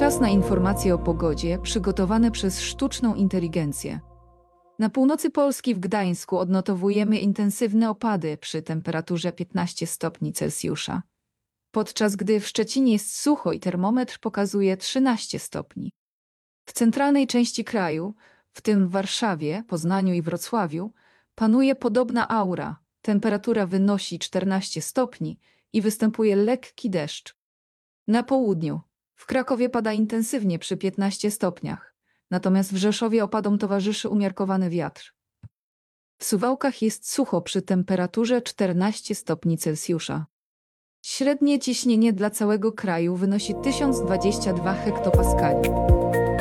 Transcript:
Czas na informacje o pogodzie przygotowane przez sztuczną inteligencję. Na północy Polski w Gdańsku odnotowujemy intensywne opady przy temperaturze 15 stopni Celsjusza, podczas gdy w Szczecinie jest sucho i termometr pokazuje 13 stopni. W centralnej części kraju, w tym w Warszawie, Poznaniu i Wrocławiu, panuje podobna aura. Temperatura wynosi 14 stopni i występuje lekki deszcz. Na południu, w Krakowie pada intensywnie przy 15 stopniach, natomiast w Rzeszowie opadom towarzyszy umiarkowany wiatr. W Suwałkach jest sucho przy temperaturze 14 stopni Celsjusza. Średnie ciśnienie dla całego kraju wynosi 1022 hektopaskali.